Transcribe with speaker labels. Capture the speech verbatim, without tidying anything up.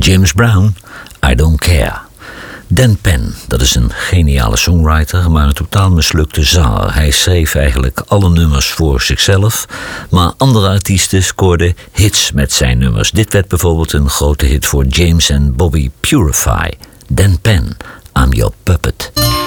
Speaker 1: James Brown, I Don't Care. Dan Penn, dat is een geniale songwriter, maar een totaal mislukte zanger. Hij schreef eigenlijk alle nummers voor zichzelf, maar andere artiesten scoorden hits met zijn nummers. Dit werd bijvoorbeeld een grote hit voor James en Bobby Purify. Dan Penn, I'm Your Puppet.